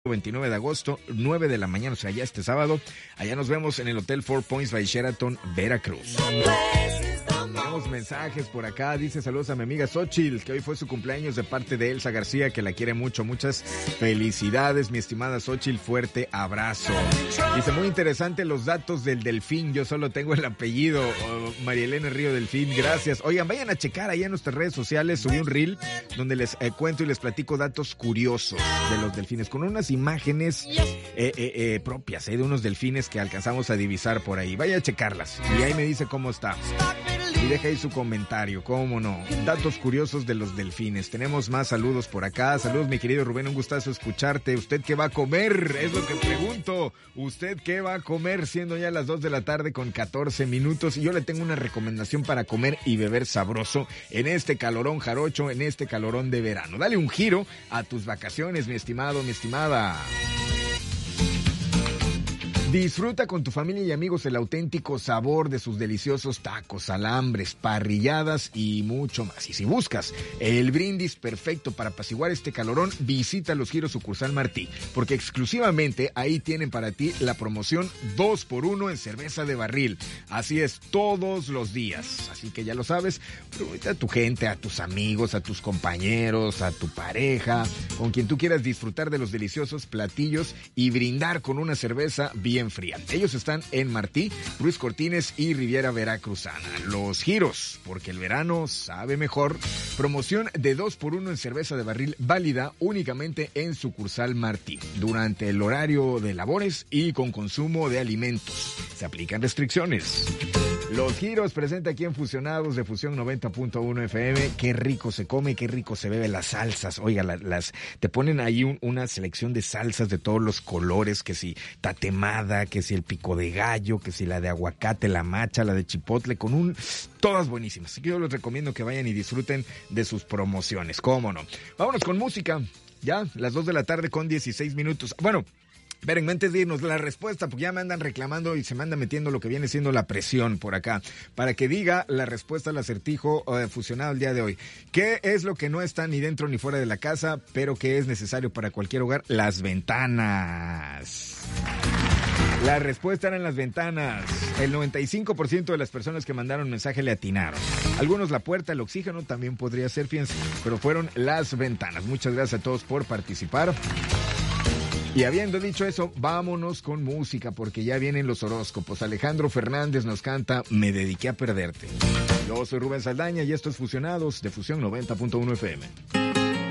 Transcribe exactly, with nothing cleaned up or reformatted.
veintinueve de agosto, nueve de la mañana, o sea, ya este sábado. Allá nos vemos en el Hotel Four Points by Sheraton, Veracruz. Tenemos mensajes por acá. Dice saludos a mi amiga Xochitl, que hoy fue su cumpleaños de parte de Elsa García, que la quiere mucho. Muchas felicidades, mi estimada Xochitl. Fuerte abrazo. Dice, muy interesante los datos del Delfín. Yo solo tengo el apellido. Oh, María Elena Río Delfín, gracias. Oigan, vayan a checar allá en nuestras redes sociales. Subí un reel donde les eh, cuento y les platico datos curiosos de los delfines, con unas imágenes eh, eh, eh, propias eh, de unos delfines que alcanzamos a divisar por ahí. Vaya a checarlas y ahí me dice cómo está. Y deja ahí su comentario, cómo no. Datos curiosos de los delfines. Tenemos más saludos por acá. Saludos, mi querido Rubén, un gustazo escucharte. ¿Usted qué va a comer? Es lo que pregunto. ¿Usted qué va a comer? Siendo ya las dos de la tarde con catorce minutos. Y yo le tengo una recomendación para comer y beber sabroso en este calorón jarocho, en este calorón de verano. Dale un giro a tus vacaciones, mi estimado, mi estimada. Disfruta con tu familia y amigos el auténtico sabor de sus deliciosos tacos, alambres, parrilladas y mucho más. Y si buscas el brindis perfecto para apaciguar este calorón, visita Los Giros Sucursal Martí, porque exclusivamente ahí tienen para ti la promoción dos por uno en cerveza de barril. Así es, todos los días. Así que ya lo sabes, invita a tu gente, a tus amigos, a tus compañeros, a tu pareja, con quien tú quieras disfrutar de los deliciosos platillos y brindar con una cerveza bien fría. Ellos están en Martí, Ruiz Cortines y Riviera Veracruzana. Los Giros, porque el verano sabe mejor. Promoción de dos por uno en cerveza de barril, válida únicamente en Sucursal Martí, durante el horario de labores y con consumo de alimentos. Se aplican restricciones. Los Giros presenta aquí en Fusionados de Fusión noventa punto uno F M. Qué rico se come, qué rico se bebe las salsas. Oiga, la, las te ponen ahí un, una selección de salsas de todos los colores, que si tatemada, que si el pico de gallo, que si la de aguacate, la macha, la de chipotle, con un... todas buenísimas. Así que yo les recomiendo que vayan y disfruten de sus promociones. ¿Cómo no? Vámonos con música. Ya, las dos de la tarde con dieciséis minutos. Bueno... Esperen, antes de irnos, la respuesta, porque ya me andan reclamando y se me anda metiendo lo que viene siendo la presión por acá, para que diga la respuesta al acertijo eh, fusionado el día de hoy. ¿Qué es lo que no está ni dentro ni fuera de la casa, pero que es necesario para cualquier hogar? Las ventanas. La respuesta era en las ventanas. El noventa y cinco por ciento de las personas que mandaron mensaje le atinaron. Algunos la puerta, el oxígeno también podría ser, fíjense, pero fueron las ventanas. Muchas gracias a todos por participar. Y habiendo dicho eso, vámonos con música, porque ya vienen los horóscopos. Alejandro Fernández nos canta Me dediqué a perderte. Yo soy Rubén Saldaña y esto es Fusionados de Fusión noventa punto uno F M.